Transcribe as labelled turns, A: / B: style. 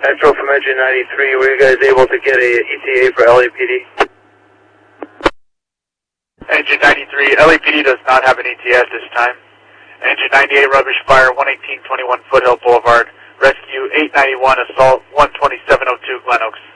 A: Metro from Engine 93, were you guys able to get a ETA for LAPD?
B: Engine 93, LAPD does not have an ETA at this time. Engine 98, rubbish fire, 11821 Foothill Boulevard. Rescue 891, assault 12702 Glen Oaks.